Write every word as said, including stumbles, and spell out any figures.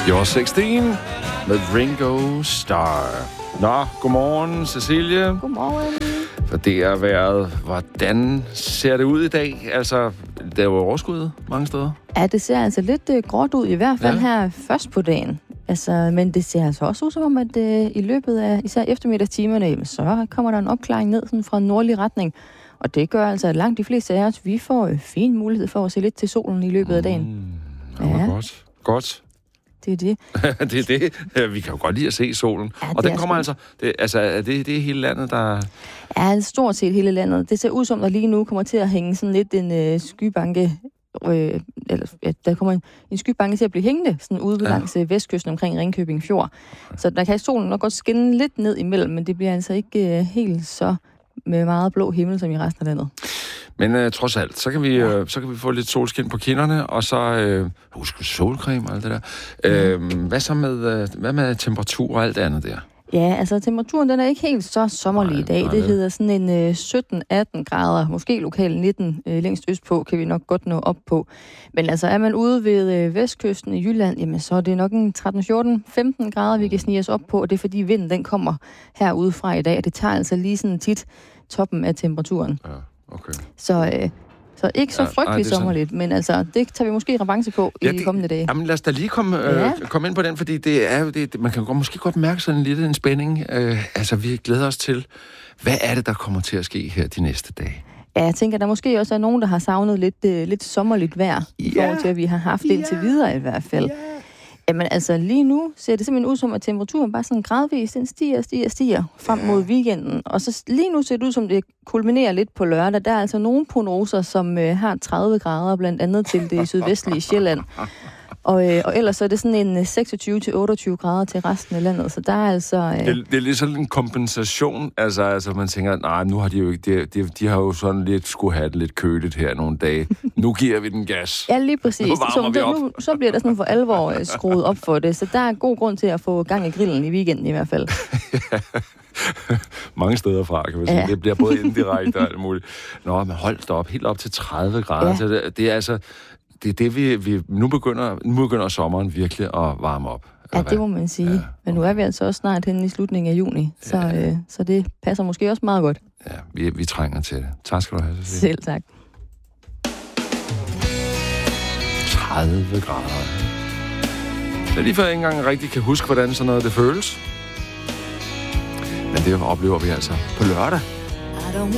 You're seksten med Ringo Starr. Nå, godmorgen, Cecilie. Godmorgen. For det er været, hvordan ser det ud i dag? Altså, der er jo overskud mange steder. Ja, det ser altså lidt uh, gråt ud, i hvert fald ja. her først på dagen. Altså, men det ser altså også ud som om, at uh, i løbet af især eftermiddagstimerne, så kommer der en opklaring ned sådan fra en nordlig retning. Og det gør altså, at langt de fleste af os, vi får uh, fin mulighed for at se lidt til solen i løbet af dagen. Mm, ja, godt. Godt. Det er det. det er det. Vi kan jo godt lide at se solen. Ja, og den kommer sgu... altså... Det, altså, er det, det er hele landet, der... Ja, stort set hele landet. Det ser ud som, der lige nu kommer til at hænge sådan lidt en øh, skybanke... Øh, eller, ja, der kommer en, en skybanke til at blive hængende sådan ude ja. langs øh, vestkysten omkring Ringkøbing Fjord. Så der kan solen nok godt skinne lidt ned imellem, men det bliver altså ikke øh, helt så med meget blå himmel som i resten af landet. Men øh, trods alt, så kan, vi, øh, så kan vi få lidt solskin på kinderne, og så øh, husk solcreme og alt det der. Øh, mm. Hvad så med, øh, hvad med temperatur og alt det andet der? Ja, altså temperaturen den er ikke helt så sommerlig nej, i dag. Nej, det hedder sådan en øh, sytten atten grader, måske lokalt nitten øh, længst østpå, kan vi nok godt nå op på. Men altså er man ude ved øh, vestkysten i Jylland, jamen så er det nok en tretten fjorten femten grader, vi kan snige os op på, og det er fordi vinden den kommer herude fra i dag, og det tager altså lige sådan tit toppen af temperaturen. Ja. Okay. Så, øh, så ikke så frygtelig ja, sommerligt, men altså, det tager vi måske revanche på ja, i de kommende dage. Jamen lad os da lige komme, øh, ja. komme ind på den, fordi det er jo, det, man kan godt, måske godt mærke sådan lidt en spænding. Øh, altså, vi glæder os til, hvad er det, der kommer til at ske her de næste dage? Ja, jeg tænker, der måske også er nogen, der har savnet lidt, øh, lidt sommerligt vejr, ja. i forhold til, at vi har haft ja. indtil videre i hvert fald. Ja. Jamen altså, lige nu ser det simpelthen ud som, at temperaturen bare sådan gradvist, den stiger, stiger, stiger frem mod weekenden. Og så lige nu ser det ud som, det kulminerer lidt på lørdag. Der er altså nogle prognoser, som øh, har tredive grader, blandt andet til det sydvestlige Sjælland. Og, øh, og ellers så er det sådan en seksogtyve til otteogtyve grader til resten af landet, så der er altså... Øh... Det, det er lidt sådan en kompensation, altså, altså man tænker, nej, nu har de jo ikke, de, de, de har jo sådan lidt, skulle have det lidt køligt her nogle dage. Nu giver vi den gas. Ja, lige præcis. Nu så, så, nu, så bliver der sådan for alvor øh, skruet op for det, så der er god grund til at få gang i grillen i weekenden i hvert fald. Ja. Mange steder fra, kan man sige. Ja. Det bliver både indirekte og alt muligt. Nå, men hold da op, helt op til tredive grader. Ja. Så det, det er altså... Det er det, vi, vi nu begynder, nu begynder sommeren virkelig at varme op. Ja, det må man sige. Ja, okay. Men nu er vi altså også snart henne i slutningen af juni, så, ja. øh, så det passer måske også meget godt. Ja, vi, vi trænger til det. Tak skal du have, Cecilie. Selv tak. tredive grader. Det er lige før jeg ikke engang rigtig kan huske, hvordan sådan noget det føles. Men det oplever vi altså på lørdag.